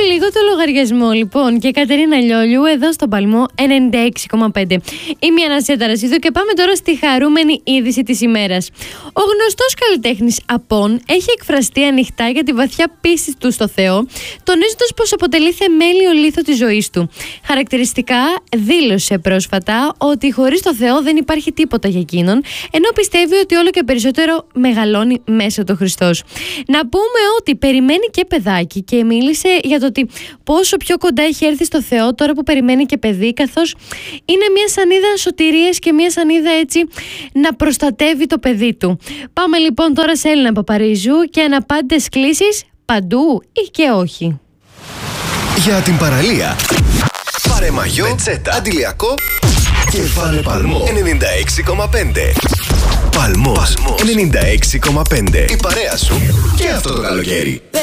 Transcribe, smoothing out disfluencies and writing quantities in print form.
λίγο το λογαριασμό λοιπόν και Κατερίνα Λιόλιου εδώ στον Παλμό 96,5. Είμαι η Αναστασία Ταρασίδου και πάμε τώρα στη χαρούμενη είδηση της ημέρας. Ο γνωστός καλλιτέχνης Απών έχει εκφραστεί ανοιχτά για τη βαθιά πίστη του στο Θεό, τονίζοντας πως αποτελεί θεμέλιο λίθο της ζωής του. Χαρακτηριστικά δήλωσε πρόσφατα ότι χωρίς το Θεό δεν υπάρχει τίποτα για εκείνον, ενώ πιστεύει ότι όλο και περισσότερο μεγαλώνει μέσα του Χριστός. Να πούμε ότι περιμένει και παιδάκι και μίλησε για το ότι πόσο πιο κοντά έχει έρθει στο Θεό τώρα που περιμένει και παιδί, καθώς είναι μια σανίδα σωτηρίας και μια σανίδα έτσι να προστατεύει το παιδί του. Πάμε λοιπόν τώρα σε Έλληνα Παπαρίζου και αναπάντητες κλήσεις παντού ή και όχι. Για την παραλία πάρε μαγιό, πετσέτα, αντιλιακό και βάλε Παλμό 96,5. Παλμός 96,5. Η παρέα σου και αυτό το καλοκαίρι.